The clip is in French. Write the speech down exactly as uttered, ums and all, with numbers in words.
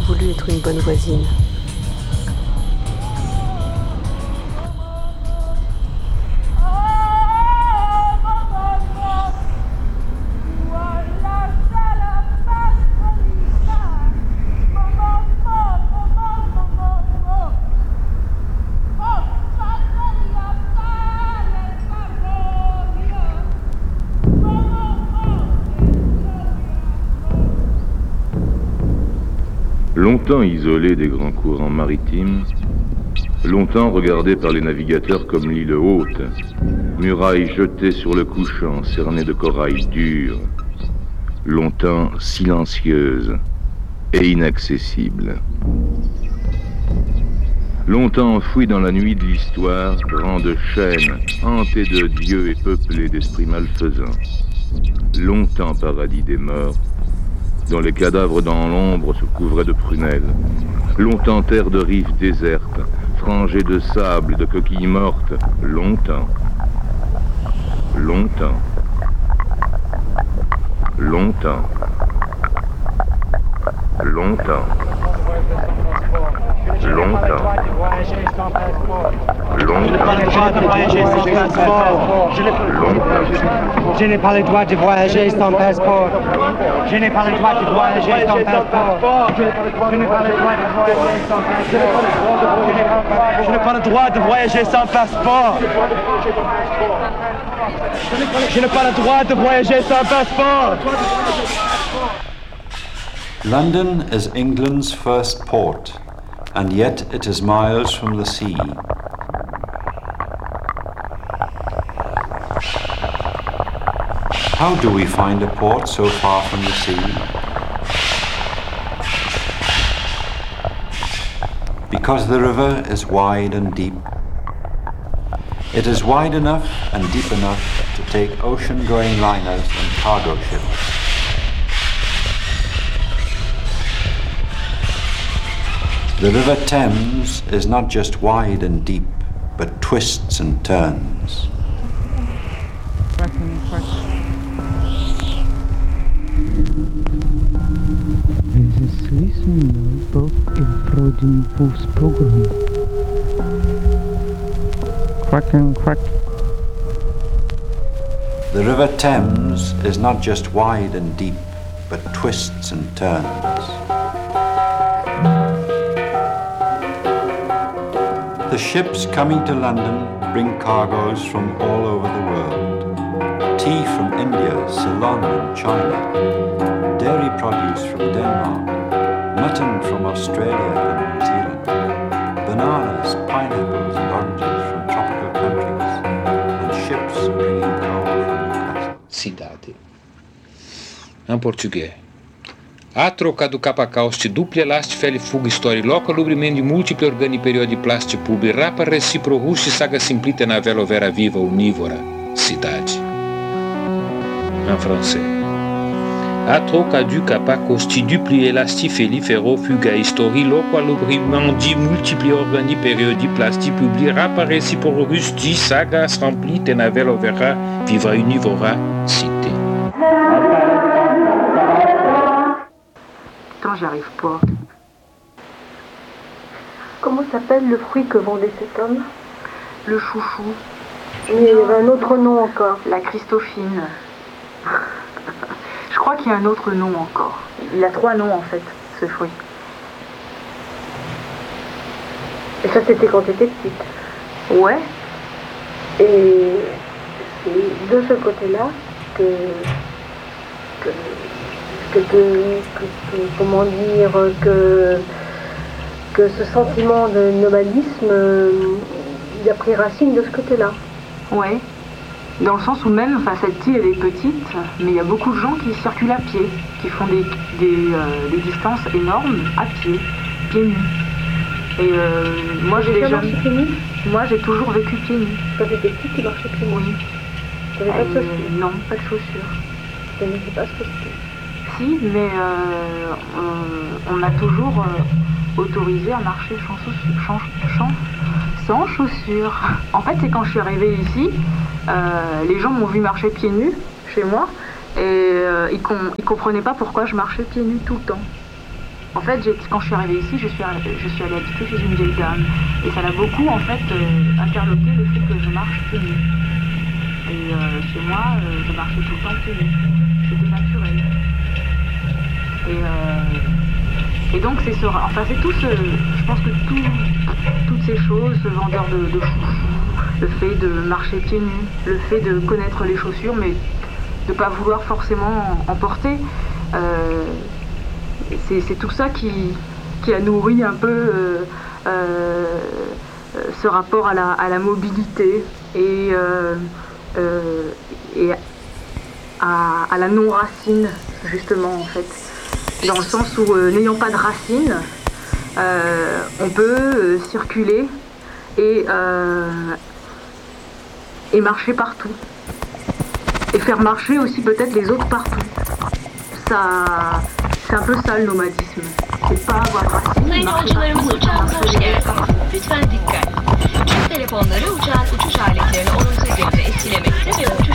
voulu être une bonne voisine. Longtemps isolé des grands courants maritimes, longtemps regardé par les navigateurs comme l'île haute, muraille jetée sur le couchant, cernée de corail dur, longtemps silencieuse et inaccessible. Longtemps enfouie dans la nuit de l'histoire, grande chaîne, hantée de dieux et peuplée d'esprits malfaisants. Longtemps paradis des morts, dont les cadavres dans l'ombre se couvraient de prunelles. Longtemps terre de rives désertes, frangée de sable et de coquilles mortes. Longtemps. Longtemps. Longtemps. Longtemps. Longtemps. Je n'ai pas le droit de voyager sans passeport. Je n'ai pas le droit de voyager sans passeport. Je n'ai pas le droit de voyager sans passeport. Je n'ai pas le droit de voyager sans passeport. Je n'ai pas le droit de voyager sans passeport. London is England's first port, and yet it is miles from the sea. How do we find a port so far from the sea? Because the river is wide and deep. It is wide enough and deep enough to take ocean-going liners and cargo ships. The River Thames is not just wide and deep, but twists and turns. This listening both in Freudian program. Quack and quack. The River Thames is not just wide and deep, but twists and turns. The ships coming to London bring cargoes from all over the world. Tea from India, Ceylon and China. Dairy produce from Denmark. Mutton from Australia and New Zealand. Bananas, pineapples and oranges from tropical countries. And ships bringing coal from Newcastle. Cidade. Em português. Atro caducapacauste duple last feli fuga story loco lubrimendi multiple organi periodi plasti pubi rapa recipro rusti saga simplite na vela vera viva unívora cidade. En français. Atro caducapacosti duple elasti feli ferro fuga story loco lubrimendi multiple organi periodi plasti pubi rapa recipro rusti saga simplite na vela vera viva unívora cité. J'y arrive pas. Comment s'appelle le fruit que vendait cet homme? Le chouchou. Mais il y avait un autre nom encore. La Christophine. Je crois qu'il y a un autre nom encore. Il a trois noms en fait, ce fruit. Et ça c'était quand tu étais petite? Ouais. Et c'est de ce côté-là que... que... Que, que, que, comment dire, que, que ce sentiment de nomadisme, euh, il a pris racine de ce côté-là. Ouais, dans le sens où même, enfin cette île elle est petite, mais il y a beaucoup de gens qui circulent à pied, qui font des, des, euh, des distances énormes à pied, pieds nus. Et euh, moi j'ai déjà... pieds nus? Moi j'ai toujours vécu pieds nus. Quand tu étais petite, tu marchais pieds nus? Oui. Tu n'avais pas de chaussures? Non, pas de chaussures. Je ne sais pas ce que c'était. Si, mais euh, on, on a toujours euh, autorisé à marcher sans chaussures. Sans, sans, sans chaussures. En fait, c'est quand je suis arrivée ici, euh, les gens m'ont vu marcher pieds nus chez moi et euh, ils, com- ils comprenaient pas pourquoi je marchais pieds nus tout le temps. En fait, j'ai, quand je suis arrivée ici, je suis, je suis allée habiter chez une vieille dame. Et ça l'a beaucoup, en fait, euh, interloqué le fait que je marche pieds nus. Et euh, chez moi, euh, je marchais tout le temps pieds nus. C'était naturel. Et, euh, et donc, c'est ce, enfin, c'est tout ce... Je pense que tout, toutes ces choses, ce vendeur de, de foufou, le fait de marcher pieds nus, le fait de connaître les chaussures, mais de ne pas vouloir forcément en porter, euh, c'est, c'est tout ça qui, qui a nourri un peu euh, euh, ce rapport à la, à la mobilité et, euh, euh, et à, à la non-racine, justement, en fait. Dans le sens où, euh, n'ayant pas de racines, euh, on peut euh, circuler et, euh, et marcher partout. Et faire marcher aussi peut-être les autres partout. Ça, c'est un peu ça le nomadisme. C'est pas avoir de racines, Sayın marcher yolcularımız partout, uçağımıza hoş marcher les autres geldiniz. partout. Lütfen dikkat. Cep telefonları uçağın uçuş aletlerini olumsuz yönde etkilemekte ve uçak